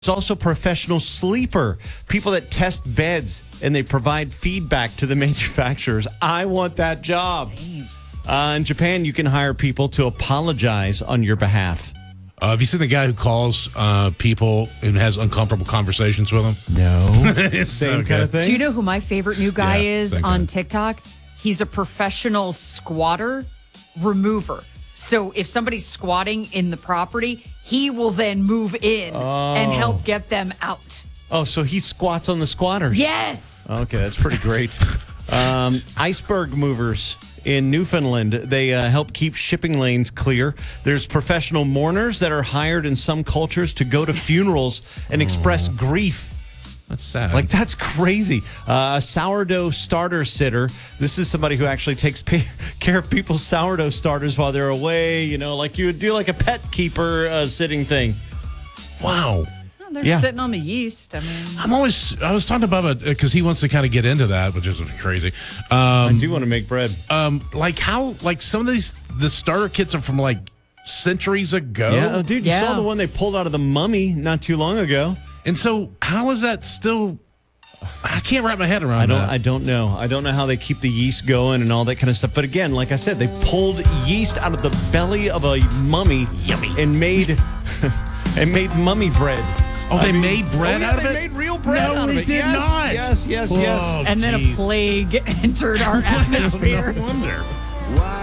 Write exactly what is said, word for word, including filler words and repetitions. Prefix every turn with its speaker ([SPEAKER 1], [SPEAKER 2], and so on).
[SPEAKER 1] It's also professional sleeper, people that test beds and they provide feedback to the manufacturers. I want that job.
[SPEAKER 2] Same.
[SPEAKER 1] Uh, in Japan, you can hire people to apologize on your behalf.
[SPEAKER 3] Uh, have you seen the guy who calls uh, people and has uncomfortable conversations with them?
[SPEAKER 1] No.
[SPEAKER 3] It's
[SPEAKER 1] Same
[SPEAKER 3] okay.
[SPEAKER 1] kind of thing?
[SPEAKER 2] Do you know who my favorite new guy
[SPEAKER 3] Yeah,
[SPEAKER 2] is
[SPEAKER 3] same
[SPEAKER 2] on
[SPEAKER 3] kind.
[SPEAKER 2] TikTok? He's a professional squatter remover. So if somebody's squatting in the property, he will then move in and help get them out.
[SPEAKER 1] Oh, so he squats on the squatters.
[SPEAKER 2] Yes.
[SPEAKER 1] Okay, that's pretty great. Um, iceberg movers in Newfoundland, they uh, help keep shipping lanes clear. There's professional mourners that are hired in some cultures to go to funerals and express grief.
[SPEAKER 3] That's sad.
[SPEAKER 1] Like, that's crazy. Uh, a sourdough starter sitter. This is somebody who actually takes pa- care of people's sourdough starters while they're away, you know, like you would do like a pet keeper uh, sitting thing.
[SPEAKER 3] wow.
[SPEAKER 2] Well, they're
[SPEAKER 1] Yeah.
[SPEAKER 2] sitting on the yeast. I mean,
[SPEAKER 3] I'm always, I was talking to Bubba because he wants to kind of get into that, which is crazy. Um,
[SPEAKER 1] I do want to make bread.
[SPEAKER 3] um, like how, like some of these, the starter kits are from like centuries ago.
[SPEAKER 1] Yeah, oh, dude, you
[SPEAKER 2] Yeah.
[SPEAKER 1] saw the one they pulled out of the Mummy not too long ago.
[SPEAKER 3] And so how is that still, I can't wrap my head around
[SPEAKER 1] I don't.
[SPEAKER 3] that.
[SPEAKER 1] I don't know. I don't know how they keep the yeast going and all that kind of stuff. But again, like I said, they pulled yeast out of the belly of a mummy,
[SPEAKER 3] Yummy.
[SPEAKER 1] and made and made mummy bread.
[SPEAKER 3] Oh,
[SPEAKER 1] I
[SPEAKER 3] they
[SPEAKER 1] mean-
[SPEAKER 3] made bread
[SPEAKER 1] oh, yeah,
[SPEAKER 3] out of
[SPEAKER 1] they
[SPEAKER 3] it?
[SPEAKER 1] made real bread
[SPEAKER 3] No,
[SPEAKER 1] out of
[SPEAKER 3] they
[SPEAKER 1] it.
[SPEAKER 3] did
[SPEAKER 1] yes,
[SPEAKER 3] not.
[SPEAKER 1] Yes, yes, yes.
[SPEAKER 3] Whoa,
[SPEAKER 2] and then a
[SPEAKER 3] geez.
[SPEAKER 2] plague entered our atmosphere.
[SPEAKER 3] No wonder.